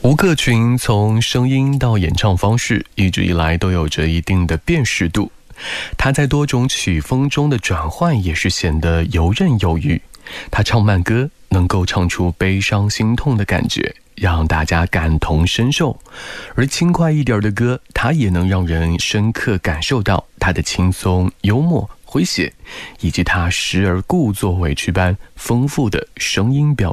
吴克群从声音到演唱方式一直以来都有着一定的辨识度，他在多种曲风中的转换也是显得游刃有余。他唱慢歌能够唱出悲伤心痛的感觉，让大家感同身受，而轻快一点的歌他也能让人深刻感受到他的轻松幽默诙谐，以及他时而故作委屈般丰富的声音表